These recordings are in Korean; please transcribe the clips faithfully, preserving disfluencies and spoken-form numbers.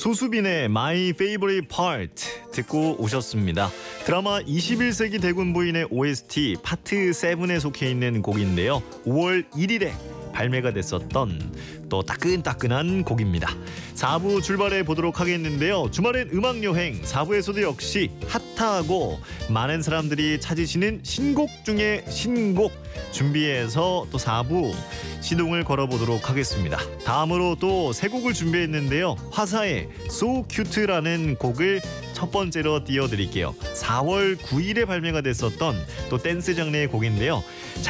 소수빈의 My Favorite Part 듣고 오셨습니다. 드라마 이십일 세기 대군 부인의 오에스티 파트 칠에 속해 있는 곡인데요. 오월 일일에 발매가 됐었던 또 따끈따끈한 곡입니다. 사 부 출발해 보도록 하겠는데요. 주말엔 음악여행 사 부에서도 역시 핫하고 많은 사람들이 찾으시는 신곡 중에 신곡 준비해서 또 사 부 시동을 걸어보도록 하겠습니다. 다음으로 또 세 곡을 준비했는데요. 화사의 So Cute라는 곡을 첫 번째로 띄워드릴게요. 사월 구일에 발매가 됐었던 또 댄스 장르의 곡인데요.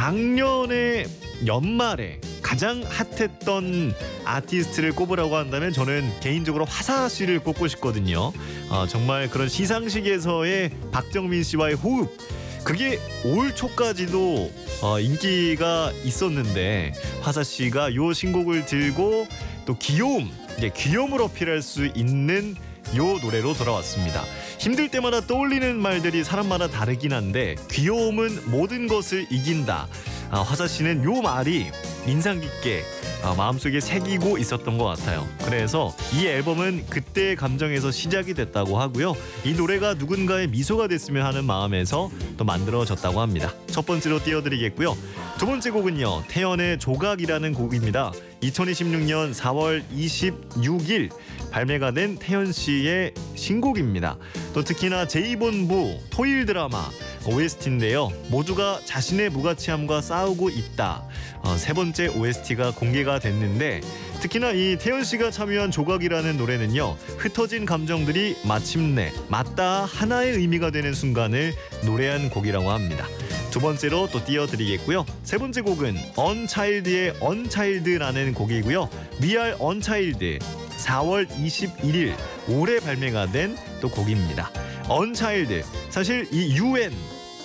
작년에 연말에 가장 핫했던 아티스트를 꼽으라고 한다면 저는 개인적으로 화사 씨를 꼽고 싶거든요. 어, 정말 그런 시상식에서의 박정민 씨와의 호흡, 그게 올 초까지도 어, 인기가 있었는데 화사 씨가 요 신곡을 들고 또 귀여움, 이제 귀여움을 어필할 수 있는 요 노래로 돌아왔습니다. 힘들 때마다 떠올리는 말들이 사람마다 다르긴 한데 귀여움은 모든 것을 이긴다. 아, 화사 씨는 요 말이 인상 깊게 아, 마음속에 새기고 있었던 것 같아요. 그래서 이 앨범은 그때의 감정에서 시작이 됐다고 하고요. 이 노래가 누군가의 미소가 됐으면 하는 마음에서 또 만들어졌다고 합니다. 첫 번째로 띄워드리겠고요. 두 번째 곡은요. 태연의 조각이라는 곡입니다. 이천이십육년 사월 이십육일 발매가 된 태연 씨의 신곡입니다. 또 특히나 제이본부 토일 드라마 오에스티인데요. 모두가 자신의 무가치함과 싸우고 있다. 어, 세 번째 오에스티가 공개가 됐는데 특히나 이 태연 씨가 참여한 조각이라는 노래는요. 흩어진 감정들이 마침내 맞닿아 하나의 의미가 되는 순간을 노래한 곡이라고 합니다. 두 번째로 또 띄워드리겠고요. 세 번째 곡은 언차일드의 언차일드라는 곡이고요. 위알 언차일드 사월 이십일일 올해 발매가 된 또 곡입니다. 언차일드, 사실 이 유엔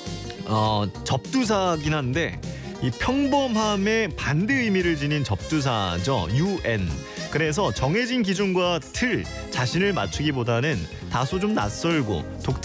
어, 접두사긴 한데 이 평범함의 반대 의미를 지닌 접두사죠. 유엔. 그래서 정해진 기준과 틀 자신을 맞추기보다는 다소 좀 낯설고 독특